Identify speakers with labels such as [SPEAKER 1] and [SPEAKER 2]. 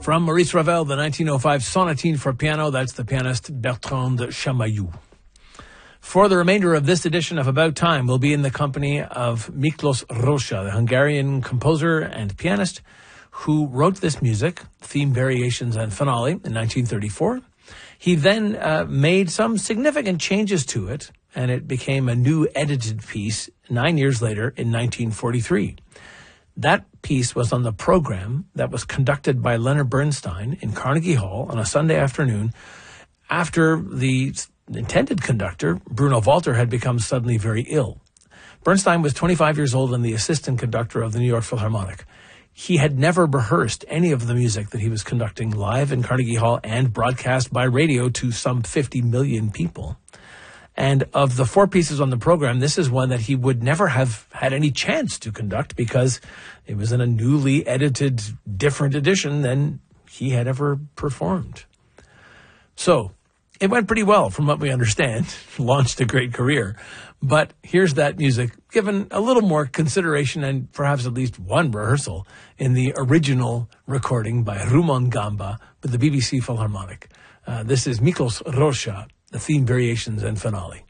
[SPEAKER 1] From Maurice Ravel, the 1905 Sonatine for piano, that's the pianist Bertrand Chamayou. For the remainder of this edition of About Time, we'll be in the company of Miklos Rozsa, the Hungarian composer and pianist who wrote this music, theme variations and finale, in 1934. He then made some significant changes to it, and it became a new edited piece 9 years later in 1943. That piece was on the program that was conducted by Leonard Bernstein in Carnegie Hall on a Sunday afternoon after the intended conductor, Bruno Walter, had become suddenly very ill. Bernstein was 25 years old and the assistant conductor of the New York Philharmonic. He had never rehearsed any of the music that he was conducting live in Carnegie Hall and broadcast by radio to some 50 million people. And of the 4 pieces on the program, this is one that he would never have had any chance to conduct because it was in a newly edited, different edition than he had ever performed. So, it went pretty well from what we understand, launched a great career. But here's that music given a little more consideration and perhaps at least one rehearsal in the original recording by Rumon Gamba with the BBC Philharmonic. This is Miklos Rozsa, the theme variations and finale.